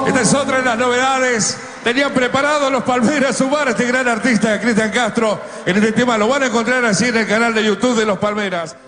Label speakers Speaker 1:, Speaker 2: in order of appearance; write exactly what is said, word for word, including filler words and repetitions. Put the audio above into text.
Speaker 1: Esta es otra de las novedades. Tenían preparado los Palmeras sumar a este gran artista, Cristian Castro. En este tema lo van a encontrar así en el canal de YouTube de los Palmeras.